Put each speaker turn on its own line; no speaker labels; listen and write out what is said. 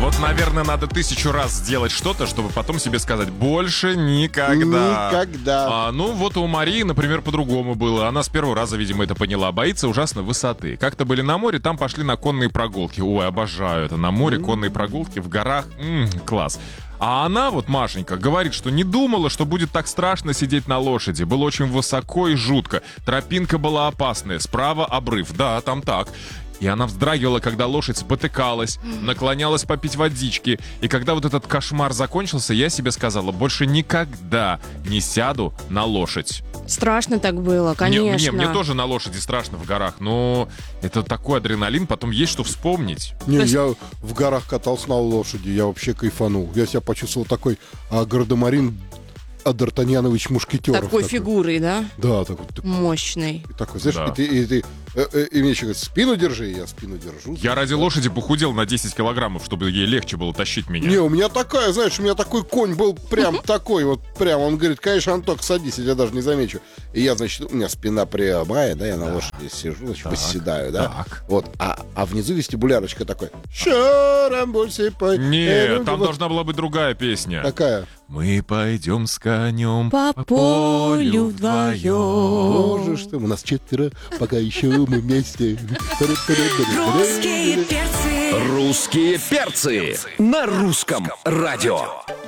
Вот, наверное, надо 1000 раз сделать что-то, чтобы потом себе сказать: больше никогда.
Никогда.
Ну, вот у Марии, например, по-другому было. Она с первого раза, видимо, это поняла. Боится ужасно высоты. Как-то были на море, там пошли на конные прогулки. Ой, обожаю это. На море конные прогулки, в горах. Класс. А она, вот Машенька, говорит, что не думала, что будет так страшно сидеть на лошади. Было очень высоко и жутко. Тропинка была опасная, справа обрыв. Да, там так. И она вздрагивала, когда лошадь спотыкалась, наклонялась попить водички. И когда вот этот кошмар закончился, я себе сказала: больше никогда не сяду на лошадь.
Страшно так было, конечно.
Мне тоже на лошади страшно в горах, но это такой адреналин, потом есть что вспомнить.
Не, я в горах катался на лошади, я вообще кайфанул. Я себя почувствовал такой гардемарин Д'Артаньянович Мушкетеров.
Такой фигурой, да?
Да, такой.
Мощный.
Такой, знаешь,
Да.
И мне еще говорят: спину держи, и я спину держу.
Я ради лошади похудел на 10 килограммов, чтобы ей легче было тащить меня.
Не, у меня такая, знаешь, у меня такой конь был прям такой вот, прям. Он говорит: конечно, Анток, садись, я тебя даже не замечу. И я, значит, у меня спина прямая, да, я на лошади сижу, значит, восседаю, да.
Так.
Вот, а внизу вестибулярочка такой. Шарамбульсипай.
Нет, там должна была быть другая песня.
Такая.
Мы пойдем с конем
По полю вдвоем.
Боже, что у нас 4, пока еще мы вместе.
Русские перцы.
Русские перцы на русском радио.